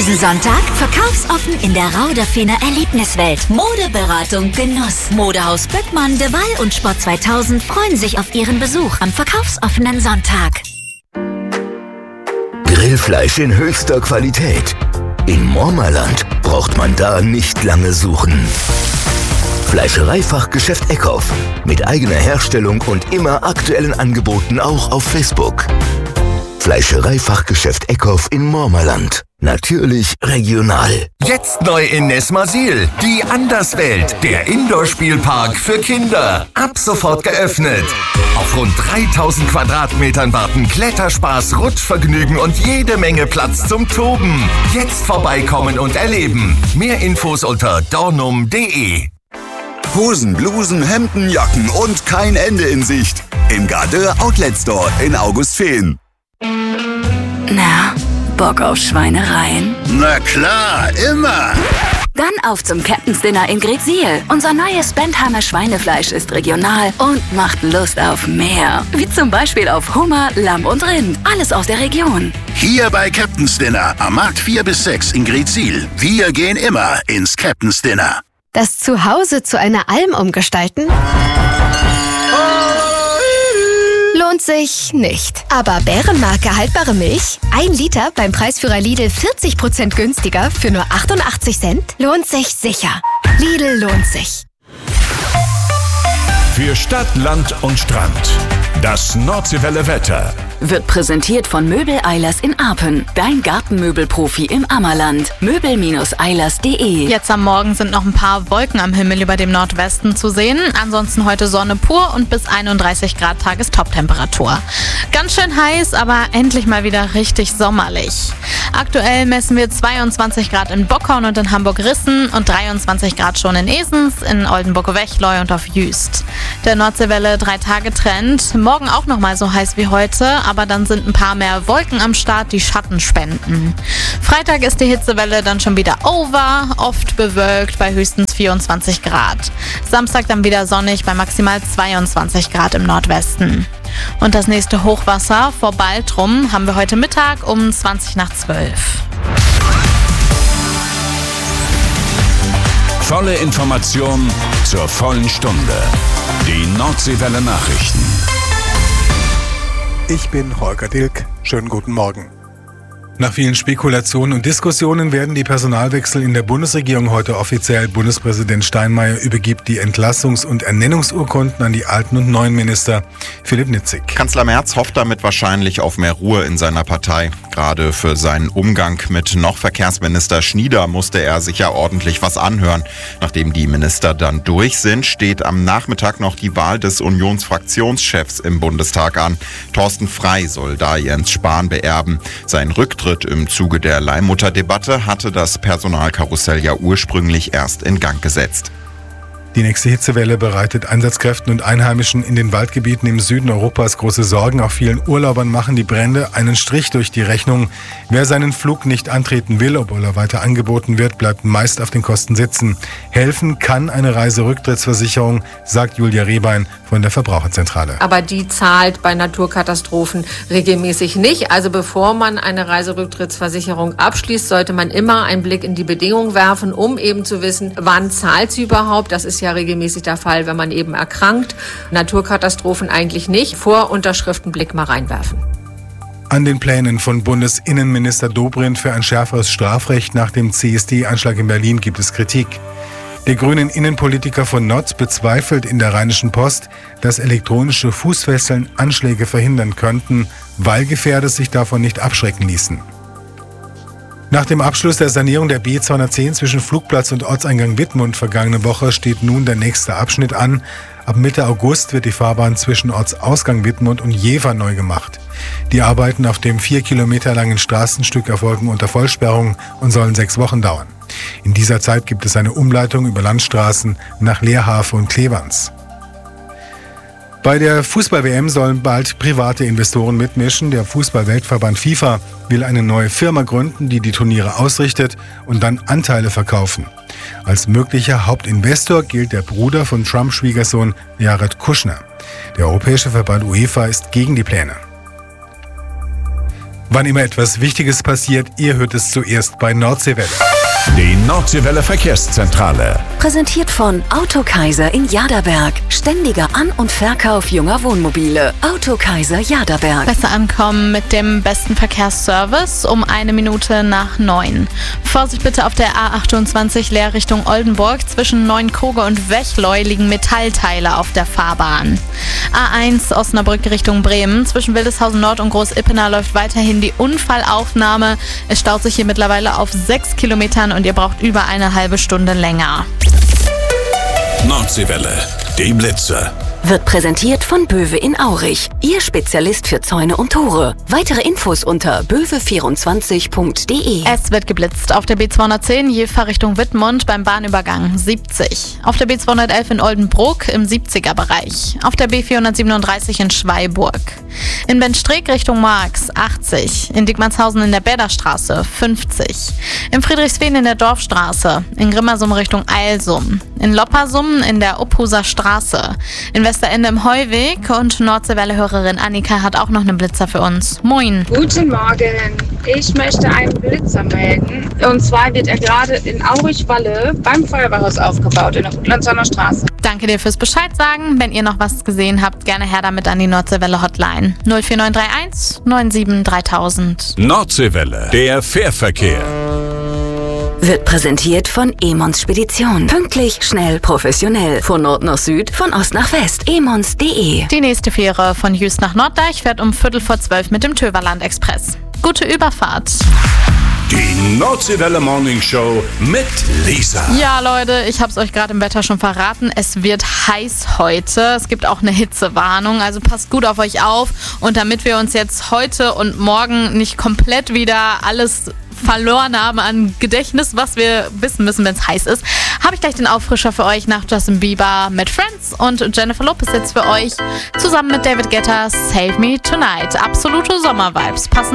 Düsensonntag, verkaufsoffen in der Rauderfener Erlebniswelt. Modeberatung, Genuss. Modehaus Böckmann, De Waal und Sport 2000 freuen sich auf Ihren Besuch am verkaufsoffenen Sonntag. Grillfleisch in höchster Qualität. In Mormerland braucht man da nicht lange suchen. Fleischereifachgeschäft Eckhoff. Mit eigener Herstellung und immer aktuellen Angeboten auch auf Facebook. Fleischereifachgeschäft Eckhoff in Mormerland. Natürlich regional. Jetzt neu in Nesmasil. Die Anderswelt. Der Indoor-Spielpark für Kinder. Ab sofort geöffnet. Auf rund 3000 Quadratmetern warten Kletterspaß, Rutschvergnügen und jede Menge Platz zum Toben. Jetzt vorbeikommen und erleben. Mehr Infos unter dornum.de. Hosen, Blusen, Hemden, Jacken und kein Ende in Sicht. Im Gardeur Outlet Store in Augustfehn. Na, Bock auf Schweinereien? Na klar, immer. Dann auf zum Captain's Dinner in Greetsiel. Unser neues Bentheimer Schweinefleisch ist regional und macht Lust auf mehr. Wie zum Beispiel auf Hummer, Lamm und Rind. Alles aus der Region. Hier bei Captain's Dinner am Markt 4 bis 6 in Greetsiel. Wir gehen immer ins Captain's Dinner. Das Zuhause zu einer Alm umgestalten? Lohnt sich nicht. Aber Bärenmarke haltbare Milch, 1 Liter beim Preisführer Lidl 40% günstiger für nur 88 Cent, lohnt sich sicher. Lidl lohnt sich. Für Stadt, Land und Strand. Das Nordseewelle Wetter wird präsentiert von Möbel Eilers in Arpen. Dein Gartenmöbelprofi im Ammerland. Möbel-Eilers.de. Jetzt am Morgen sind noch ein paar Wolken am Himmel über dem Nordwesten zu sehen. Ansonsten heute Sonne pur und bis 31 Grad Tagestoptemperatur. Ganz schön heiß, aber endlich mal wieder richtig sommerlich. Aktuell messen wir 22 Grad in Bockhorn und in Hamburg-Rissen und 23 Grad schon in Esens, in Oldenburg-Wechleu und auf Jüst. Der Nordseewelle-3-Tage-Trend. Morgen auch nochmal so heiß wie heute, aber dann sind ein paar mehr Wolken am Start, die Schatten spenden. Freitag ist die Hitzewelle dann schon wieder over, oft bewölkt bei höchstens 24 Grad. Samstag dann wieder sonnig bei maximal 22 Grad im Nordwesten. Und das nächste Hochwasser vor Baltrum haben wir heute Mittag um 20 nach 12. Volle Information zur vollen Stunde. Die Nordseewelle Nachrichten. Ich bin Holger Dilk. Schönen guten Morgen. Nach vielen Spekulationen und Diskussionen werden die Personalwechsel in der Bundesregierung heute offiziell. Bundespräsident Steinmeier übergibt die Entlassungs- und Ernennungsurkunden an die alten und neuen Minister. Philipp Nitzig. Kanzler Merz hofft damit wahrscheinlich auf mehr Ruhe in seiner Partei. Gerade für seinen Umgang mit noch Verkehrsminister Schnieder musste er sich ja ordentlich was anhören. Nachdem die Minister dann durch sind, steht am Nachmittag noch die Wahl des Unionsfraktionschefs im Bundestag an. Thorsten Frey soll da Jens Spahn beerben. Sein Rücktritt im Zuge der Leihmutterdebatte hatte das Personalkarussell ja ursprünglich erst in Gang gesetzt. Die nächste Hitzewelle bereitet Einsatzkräften und Einheimischen in den Waldgebieten im Süden Europas große Sorgen. Auch vielen Urlaubern machen die Brände einen Strich durch die Rechnung. Wer seinen Flug nicht antreten will, obwohl er weiter angeboten wird, bleibt meist auf den Kosten sitzen. Helfen kann eine Reiserücktrittsversicherung, sagt Julia Rehbein von der Verbraucherzentrale. Aber die zahlt bei Naturkatastrophen regelmäßig nicht. Also bevor man eine Reiserücktrittsversicherung abschließt, sollte man immer einen Blick in die Bedingungen werfen, um eben zu wissen, wann zahlt sie überhaupt. Das ist ja regelmäßig der Fall, wenn man eben erkrankt. Naturkatastrophen eigentlich nicht. Vor Unterschriften Blick mal reinwerfen. An den Plänen von Bundesinnenminister Dobrindt für ein schärferes Strafrecht nach dem CSD-Anschlag in Berlin gibt es Kritik. Der grünen Innenpolitiker von Notz bezweifelt in der Rheinischen Post, dass elektronische Fußfesseln Anschläge verhindern könnten, weil Gefährder sich davon nicht abschrecken ließen. Nach dem Abschluss der Sanierung der B210 zwischen Flugplatz und Ortseingang Wittmund vergangene Woche steht nun der nächste Abschnitt an. Ab Mitte August wird die Fahrbahn zwischen Ortsausgang Wittmund und Jever neu gemacht. Die Arbeiten auf dem 4 Kilometer langen Straßenstück erfolgen unter Vollsperrung und sollen 6 Wochen dauern. In dieser Zeit gibt es eine Umleitung über Landstraßen nach Leerhafe und Klevans. Bei der Fußball-WM sollen bald private Investoren mitmischen. Der Fußball-Weltverband FIFA will eine neue Firma gründen, die die Turniere ausrichtet und dann Anteile verkaufen. Als möglicher Hauptinvestor gilt der Bruder von Trumps Schwiegersohn Jared Kushner. Der Europäische Verband UEFA ist gegen die Pläne. Wann immer etwas Wichtiges passiert, ihr hört es zuerst bei Nordseewelle. Die Nordseewelle Verkehrszentrale. Präsentiert von Autokaiser in Jaderberg. Ständiger An- und Verkauf junger Wohnmobile. Autokaiser Jaderberg. Besser ankommen mit dem besten Verkehrsservice um 1:09. Vorsicht bitte auf der A28 Leer Richtung Oldenburg. Zwischen Neunkroge und Wechleu liegen Metallteile auf der Fahrbahn. A1 Osnabrück Richtung Bremen. Zwischen Wildeshausen Nord und Groß-Ippener läuft weiterhin die Unfallaufnahme. Es staut sich hier mittlerweile auf 6 Kilometern und ihr braucht über eine halbe Stunde länger. Nordseewelle, die Blitze. Wird präsentiert von Böwe in Aurich. Ihr Spezialist für Zäune und Tore. Weitere Infos unter böwe24.de. Es wird geblitzt auf der B210 Jever Richtung Wittmund beim Bahnübergang 70. Auf der B211 in Oldenburg im 70er-Bereich. Auf der B437 in Schweiburg. In Benstreek Richtung Marx 80. In Diekmannshausen in der Bäderstraße 50. In Friedrichsfehn in der Dorfstraße. In Grimmersum Richtung Eilsum. In Loppersum in der Uphuser Straße. In Westerende im Heuweg und Nordseewelle-Hörerin Annika hat auch noch einen Blitzer für uns. Moin. Guten Morgen. Ich möchte einen Blitzer melden. Und zwar wird er gerade in Aurich-Walle beim Feuerwehrhaus aufgebaut, in der Gutlandsheimer Straße. Danke dir fürs Bescheid sagen. Wenn ihr noch was gesehen habt, gerne her damit an die Nordseewelle-Hotline. 04931 97 3000. Nordseewelle, der Fährverkehr. Wird präsentiert von Emons Spedition. Pünktlich, schnell, professionell. Von Nord nach Süd, von Ost nach West. emons.de. Die nächste Fähre von Jüst nach Norddeich fährt um 11:45 mit dem Töverland Express. Gute Überfahrt. Die Nordseewelle Morning Show mit Lisa. Ja, Leute, ich hab's euch gerade im Wetter schon verraten. Es wird heiß heute. Es gibt auch eine Hitzewarnung, also passt gut auf euch auf. Und damit wir uns jetzt heute und morgen nicht komplett wieder alles verloren haben an Gedächtnis, was wir wissen müssen, wenn es heiß ist, habe ich gleich den Auffrischer für euch nach Justin Bieber mit Friends und Jennifer Lopez jetzt für euch zusammen mit David Guetta Save Me Tonight. Absolute Sommervibes. Passen